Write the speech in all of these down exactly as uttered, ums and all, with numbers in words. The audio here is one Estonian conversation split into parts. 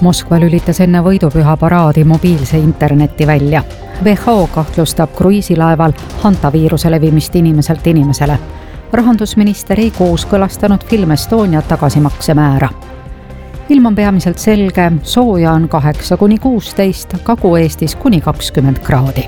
Moskva lülitas enne võidupüha paraadi mobiilse interneti välja. W H O kahtlustab kruiisilaeval hantaviiruse levimist inimeselt inimesele. Rahandusminister ei kooskõlastanud Film Estonia tagasimaksemäära. Ilm on peamiselt selge, sooja on kaheksa kuni kuusteist, Kagu-Eestis kuni kakskümmend kraadi.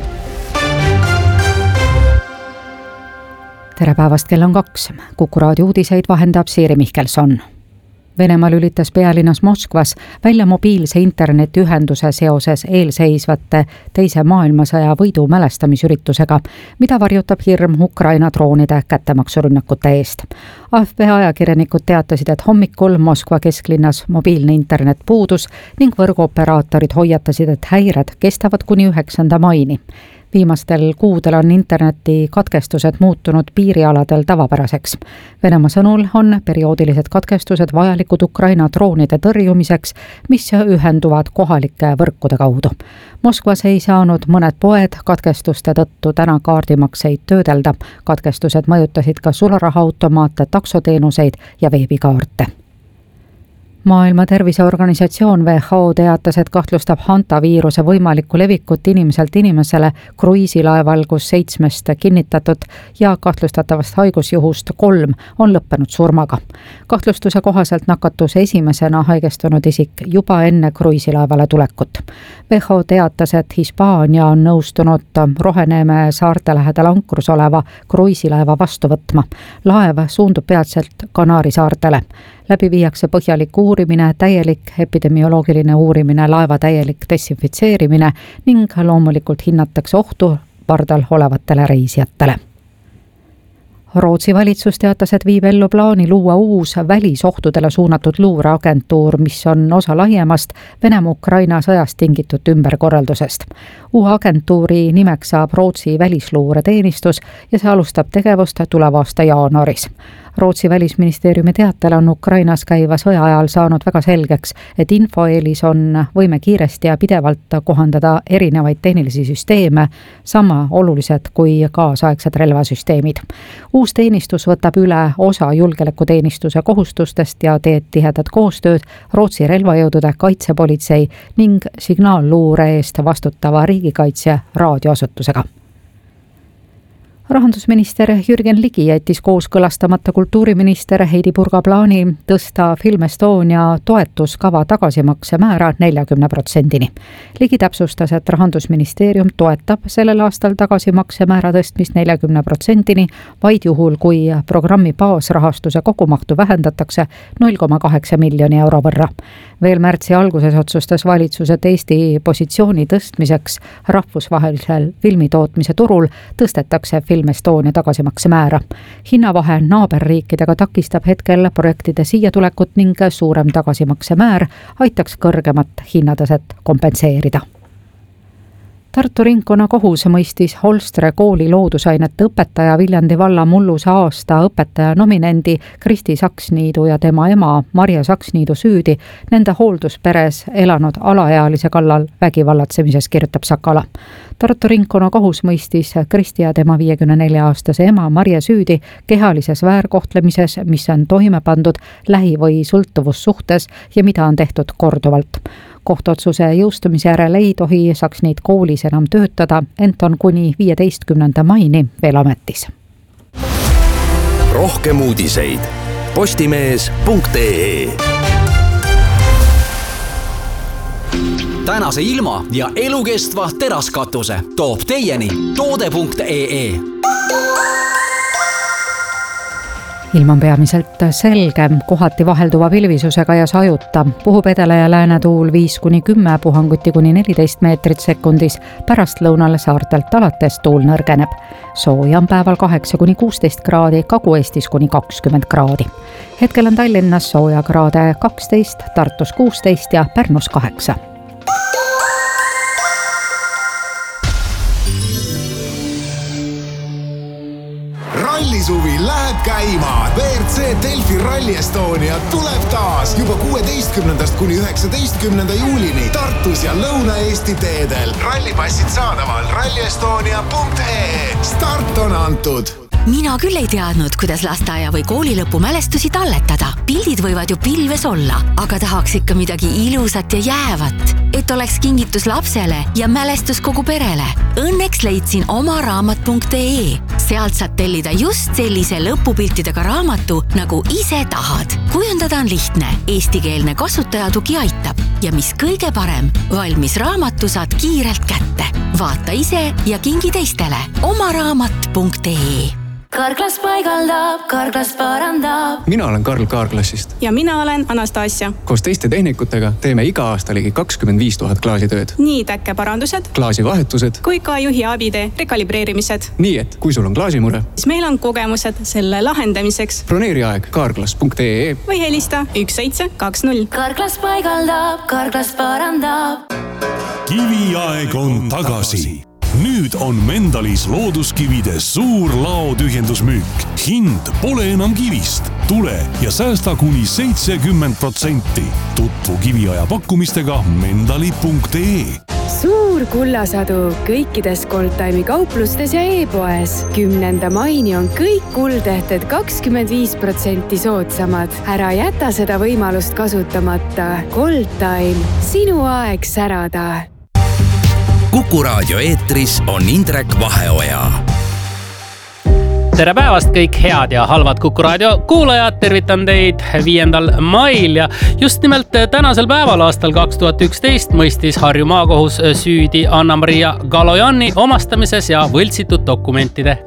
Tere päevast, kell on kaks. Kuku raadio uudiseid vahendab Siiri Mihkelson. Venemaa lülitas pealinnas Moskvas välja mobiilse internetiühenduse seoses eelseisvate teise maailmasõja võidu mälestamisüritusega, mida varjutab hirm Ukraina droonide kättemaksurünnakute eest. A F P ajakirjanikud teatasid, et hommikul Moskva kesklinnas mobiilne internet puudus ning võrguoperaatorid hoiatasid, et häired kestavad kuni üheksanda maini. Viimastel kuudel on interneti katkestused muutunud piirialadel tavapäraseks. Venemaa sõnul on perioodilised katkestused vajalikud Ukraina droonide tõrjumiseks, mis ühenduvad kohalike võrkude kaudu. Moskvas ei saanud mõned poed katkestuste tõttu täna kaardimakseid töödelda. Katkestused mõjutasid ka sularahaautomaate, taksoteenuseid ja veebikaarte. Maailma Terviseorganisatsioon W H O teatas, et kahtlustab hantaviiruse võimalikku levikut inimeselt inimesele kruiisilaeval, kus seitsmest kinnitatud ja kahtlustatavast haigusjuhust kolm on lõppenud surmaga. Kahtlustuse kohaselt nakatus esimesena haigestunud isik juba enne kruiisilaevale tulekut. W H O teatas, et Hispaania on nõustunud Roheneeme saarte lähedal ankrus oleva kruiisilaeva vastu võtma. Laev suundub peatselt Kanaari saartele. Läbi viiakse põhjalik uurimine, täielik epidemioloogiline uurimine, laeva täielik desinfitseerimine ning loomulikult hinnatakse ohtu pardal olevatele reisijatele. Rootsi valitsus teatas, et viib ellu plaani luua uus välisohtudele suunatud luureagentuur, mis on osa laiemast Venemaa-Ukraina sõjast tingitud ümberkorraldusest. Uue agentuuri nimeks saab Rootsi välisluureteenistus ja see alustab tegevust tuleva aasta jaanuaris. Rootsi välisministeeriumi teatel on Ukrainas käiva sõja ajal saanud väga selgeks, et infoeelis on võime kiiresti ja pidevalt kohandada erinevaid tehnilisi süsteeme, sama olulised kui kaasaegsed relvasüsteemid. Uus teenistus võtab üle osa julgeolekuteenistuse kohustustest ja teeb tihedat koostööd Rootsi relvajõudude, kaitsepolitsei ning signaalluure eest vastutava riigikaitse raadioasutusega. Rahandusminister Jürgen Ligi jättis kooskõlastamata kultuuriminister Heidi Purga plaani tõsta Film Estonia toetuskava tagasimaksemäära neljakümne protsendini. Ligi täpsustas, et Rahandusministeerium toetab sellel aastal tagasimaksemäära tõstmist neljakümne protsendini, vaid juhul, kui programmi baasrahastuse kogumahtu vähendatakse null koma kaheksa miljoni euro võrra. Veel märtsi alguses otsustas valitsus, et Eesti positsiooni tõstmiseks rahvusvahelisel filmitootmise turul tõstetakse Film Estonia tagasimaksemäära. Hinnavahe naaberriikidega takistab hetkel projektide siia tulekut ning suurem tagasimaksemäär aitaks kõrgemat hinnataset kompenseerida. Tartu ringkonnakohus mõistis Holstre kooli loodusainete õpetaja Viljandi valla Mulluse aasta õpetaja nominendi Kristi Saksniidu ja tema ema Marja Saksniidu süüdi nende hooldusperes elanud alaealise kallal vägivallatsemises, kirjutab Sakala. Tartu ringkonnakohus mõistis Kristi ja tema viiekümne nelja aastase ema Marja süüdi kehalises väärkohtlemises, mis on toime pandud lähi- või sõltuvussuhtes ja mida on tehtud korduvalt. Kohtuotsuse jõustumise järel ei tohi Saksniit koolis enam töötada, ent on kuni viieteistkümnenda maini veel ametis. Rohkem uudiseid postimees punkt ee. Tänase ilma ja elukestva teraskatuse toob teieni toode punkt ee. Ilm on peamiselt selge, kohati vahelduva pilvisusega ja sajuta. Puhub edele ja lääne tuul viis kuni kümme, puhanguti kuni neliteist meetrit sekundis. Pärast lõunale saartelt alates tuul nõrgeneb. Sooja on päeval kaheksa kuni kuusteist kraadi, Kagu-Eestis kuni kakskümmend kraadi. Hetkel on Tallinnas sooja kraade kaksteist, Tartus kuusteist ja Pärnus kaheksa. Rallisuvi läheb käima. V R C Delfi Rally Estonia tuleb taas juba kuueteistkümnendast kuni üheksateistkümnenda juulini Tartus ja Lõuna-Eesti teedel. Rallipassid saadaval rallyestonia punkt ee. Start on antud. Mina küll ei teadnud, kuidas lasteaia või kooli lõpumälestusi talletada. Pildid võivad ju pilves olla, aga tahaks ikka midagi ilusat ja jäävat, et oleks kingitus lapsele ja mälestus kogu perele. Õnneks leidsin omaraamat punkt ee. Sealt saad tellida just sellise lõpupiltidega raamatu, nagu ise tahad. Kujundada on lihtne, eestikeelne kasutajatugi aitab ja mis kõige parem, valmis raamatu saad kiirelt kätte. Vaata ise ja kingi teistele. omaraamat punkt ee. Karklas paigaldab, Karklas parandab. Mina olen Karl Kaarklassist. Ja mina olen Anastasia. Koos teiste tehnikutega teeme iga aasta ligi kakskümmend viis tuhat klaasitööd. Nii täkkeparandused, klaasivahetused kui ka juhi abide rekalibreerimised. Nii et, kui sul on klaasimure, siis meil on kogemused selle lahendamiseks. Broneeri aeg karklas punkt ee või helista üks seitse kaks null. Karklas paigaldab, Karklas parandab. Kiviaeg on tagasi. Nüüd on Mendalis looduskivide suur laotühjendusmüük. Hind pole enam kivist. Tule ja säästa kuni seitsekümmend protsenti. Tutvu kiviaja pakkumistega mendali punkt ee. Suur kullasadu kõikides Goldtime'i kauplustes ja e-poes. Kümnenda maini on kõik kuldehted kakskümmend viis protsenti soodsamad. Ära jäta seda võimalust kasutamata. Goldtime, sinu aeg särada. Kuku raadio eetris on Indrek Vaheoja. Tere päevast kõik head ja halvad Kuku raadio kuulajad, tervitan teid viiendal mail ja just nimelt tänasel päeval aastal kaks tuhat üksteist mõistis Harju maakohus süüdi Anna-Maria Galojanni omastamises ja võltsitud dokumentide